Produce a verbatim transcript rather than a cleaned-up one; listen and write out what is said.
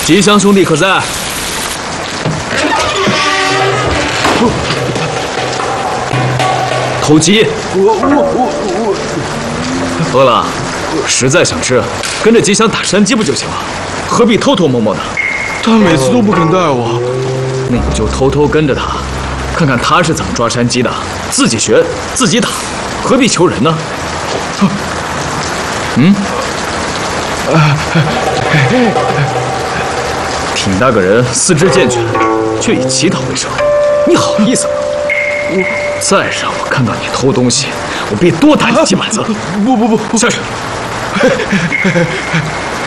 吉祥兄弟可在？偷鸡！ 我我我我，饿了，实在想吃，跟着吉祥打山鸡不就行了？何必偷偷摸摸的？ 他每次都不肯带我。 那你就偷偷跟着他，看看他是怎么抓山鸡的，自己学，自己打，何必求人呢？嗯？挺大个人，四肢健全，却以乞讨为生，你好意思吗？再让我看到你偷东西，我必多打你几板子！ 不不不， 下去。